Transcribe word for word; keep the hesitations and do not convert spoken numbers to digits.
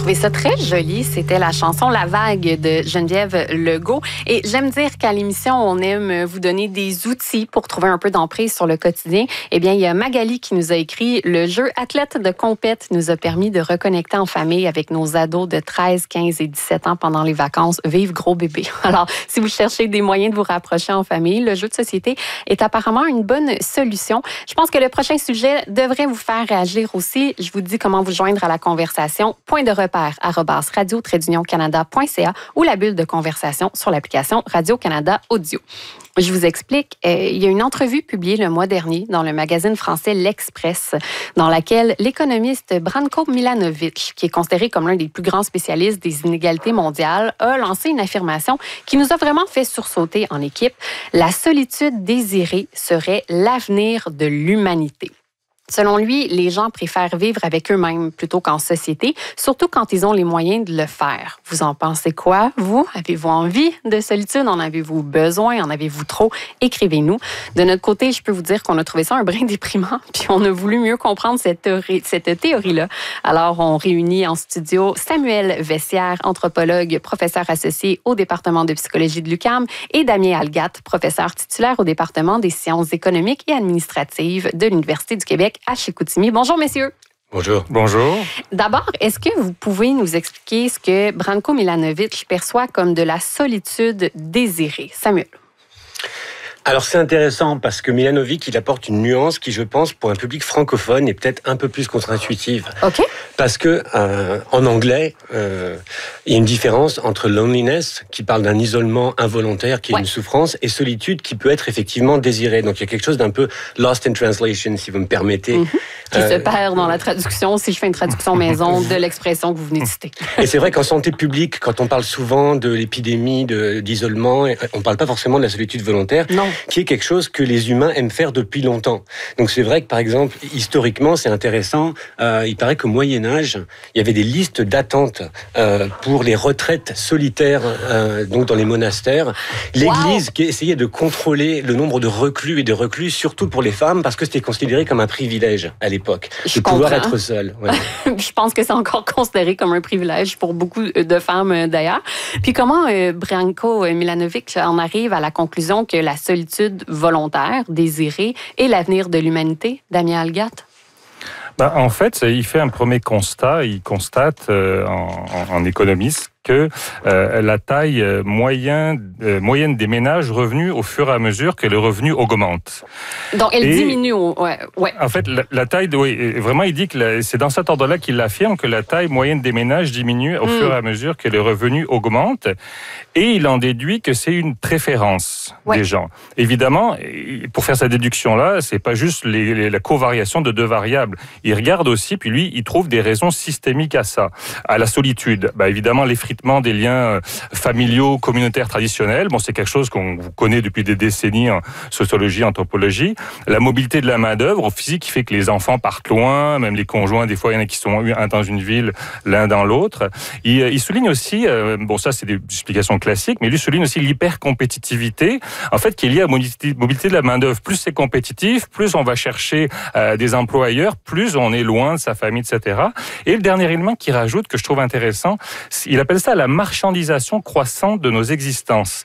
trouvé ça très joli. C'était la chanson La Vague de Geneviève Legault. Et j'aime dire qu'à l'émission, on aime vous donner des outils pour trouver un peu d'emprise sur le quotidien. Eh bien, il y a Magali qui nous a écrit « Le jeu athlète de compète nous a permis de reconnecter en famille avec nos ados de treize, quinze et dix-sept ans pendant les vacances. Vive gros bébé! » Alors, si vous cherchez des moyens de vous rapprocher en famille, le jeu de société est apparemment une bonne solution. Je pense que le prochain sujet devrait vous faire réagir aussi. Je vous dis comment vous joindre à la conversation. Point de repère, arobase radio-canada.ca ou la bulle de conversation sur l'application Radio-Canada Audio. Je vous explique. Euh, il y a une entrevue publiée le mois dernier dans le magazine français L'Express, dans laquelle l'économiste Branko Milanovic, qui est considéré comme l'un des plus grands spécialistes des inégalités mondiales, a lancé une affirmation qui nous a vraiment fait sursauter en équipe. La solitude désirée serait l'avenir de l'humanité. Selon lui, les gens préfèrent vivre avec eux-mêmes plutôt qu'en société, surtout quand ils ont les moyens de le faire. Vous en pensez quoi, vous? Avez-vous envie de solitude? En avez-vous besoin? En avez-vous trop? Écrivez-nous. De notre côté, je peux vous dire qu'on a trouvé ça un brin déprimant, puis on a voulu mieux comprendre cette théorie, cette théorie-là. Alors, on réunit en studio Samuel Vessière, anthropologue, professeur associé au département de psychologie de l'U Q A M, et Damien Algat, professeur titulaire au département des sciences économiques et administratives de l'Université du Québec à Chicoutimi. Bonjour, messieurs. Bonjour. Bonjour. D'abord, est-ce que vous pouvez nous expliquer ce que Branko Milanovic perçoit comme de la solitude désirée? Samuel. Alors, c'est intéressant parce que Milanovic, il apporte une nuance qui, je pense, pour un public francophone, est peut-être un peu plus contre-intuitive. OK. Parce que, euh, en anglais, euh, il y a une différence entre loneliness, qui parle d'un isolement involontaire, qui est ouais. une souffrance, et solitude, qui peut être effectivement désirée. Donc, il y a quelque chose d'un peu lost in translation, si vous me permettez. Mm-hmm. Qui euh, se perd dans la traduction, si je fais une traduction maison de l'expression que vous venez de citer. Et c'est vrai qu'en santé publique, quand on parle souvent de l'épidémie, de, d'isolement, on ne parle pas forcément de la solitude volontaire. Non. Qui est quelque chose que les humains aiment faire depuis longtemps. Donc c'est vrai que, par exemple, historiquement, c'est intéressant. Euh, il paraît qu'au Moyen-Âge, il y avait des listes d'attente euh, pour les retraites solitaires, euh, donc dans les monastères. L'Église wow. qui essayait de contrôler le nombre de reclus et de reclus, surtout pour les femmes, parce que c'était considéré comme un privilège à l'époque, Je de comprends. pouvoir être seule. Ouais. Je pense que c'est encore considéré comme un privilège pour beaucoup de femmes, d'ailleurs. Puis comment euh, Branko Milanovic en arrive à la conclusion que la solitude volontaire, désirée, est l'avenir de l'humanité, Damien Algat? Ben, en fait, il fait un premier constat. Il constate euh, en, en économiste que euh, la taille moyen, euh, moyenne des ménages revenus au fur et à mesure que le revenu augmente. Donc, elle et, diminue. Ouais, ouais. En fait, la, la taille, de, oui, vraiment, il dit que la, c'est dans cet ordre-là qu'il affirme que la taille moyenne des ménages diminue au mm. fur et à mesure que le revenu augmente. Et il en déduit que c'est une préférence ouais. des gens. Évidemment, pour faire cette déduction-là, c'est pas juste les, les, la covariation de deux variables. Il regarde aussi, puis lui, il trouve des raisons systémiques à ça, à la solitude. Ben, évidemment, l'effritement des liens familiaux, communautaires traditionnels. Bon, c'est quelque chose qu'on connaît depuis des décennies en sociologie, anthropologie. La mobilité de la main-d'œuvre, au physique, qui fait que les enfants partent loin, même les conjoints, des fois, il y en a qui sont un dans une ville, l'un dans l'autre. Il, il souligne aussi, euh, bon, ça, c'est des explications classiques, mais lui souligne aussi l'hypercompétitivité, en fait, qui est liée à la mobilité, mobilité de la main-d'œuvre. Plus c'est compétitif, plus on va chercher euh, des emplois ailleurs, plus on est loin de sa famille, et cetera. Et le dernier élément qu'il rajoute, que je trouve intéressant, il appelle ça la marchandisation croissante de nos existences.